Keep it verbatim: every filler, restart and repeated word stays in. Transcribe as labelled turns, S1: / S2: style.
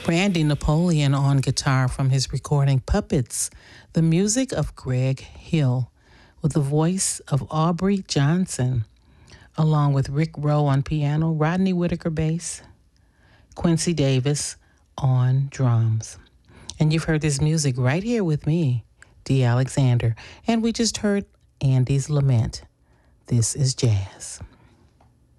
S1: Randy Napoleon on guitar from his recording Puppets, the music of Greg Hill, with the voice of Aubrey Johnson, along with Rick Rowe on piano, Rodney Whitaker bass, Quincy Davis on drums. And you've heard this music right here with me, Dee Alexander. And we just heard Andy's Lament. This is jazz.